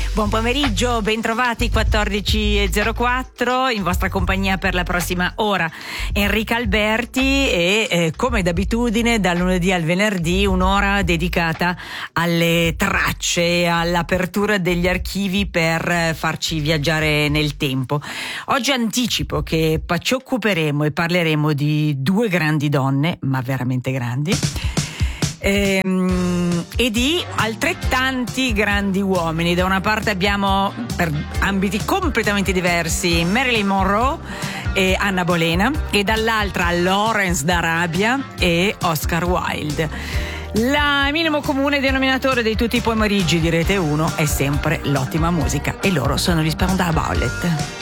Buon pomeriggio, bentrovati 14.04 in vostra compagnia per la prossima ora. Enrica Alberti e come d'abitudine dal lunedì al venerdì un'ora dedicata alle tracce, all'apertura degli archivi per farci viaggiare nel tempo. Oggi anticipo che ci occuperemo e parleremo di due grandi donne, ma veramente grandi, e di altrettanti grandi uomini. Da una parte abbiamo, per ambiti completamente diversi, Marilyn Monroe e Anna Bolena, e dall'altra Lawrence d'Arabia e Oscar Wilde. Il minimo comune denominatore di tutti i pomeriggi di Rete 1 è sempre l'ottima musica, e loro sono gli Spandau Ballet.